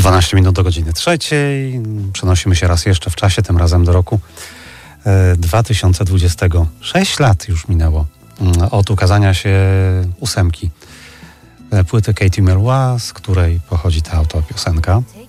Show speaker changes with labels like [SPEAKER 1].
[SPEAKER 1] 12 minut do godziny 3. Przenosimy się raz jeszcze w czasie, tym razem do roku 2020. 6 lat już minęło od ukazania się 8 płyty Katie Melua, z której pochodzi ta autopiosenka.